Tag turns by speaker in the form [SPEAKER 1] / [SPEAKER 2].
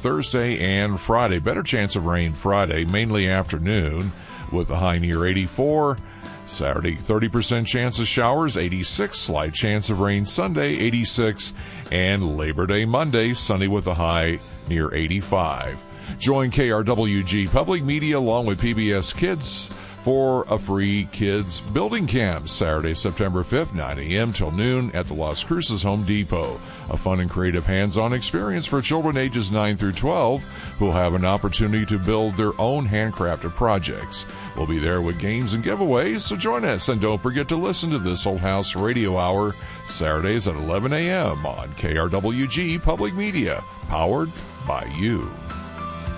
[SPEAKER 1] Thursday and Friday. Better chance of rain Friday, mainly afternoon, with a high near 84. Saturday, 30% chance of showers, 86. Slight chance of rain Sunday, 86. And Labor Day Monday, sunny with a high near 85. Join KRWG Public Media along with PBS Kids for a free kids building camp Saturday, September 5th, 9 a.m. till noon at the Las Cruces Home Depot. A fun and creative hands-on experience for children ages 9 through 12 who will have an opportunity to build their own handcrafted projects. We'll be there with games and giveaways, so join us. And don't forget to listen to This Old House Radio Hour Saturdays at 11 a.m. on KRWG Public Media, powered by you.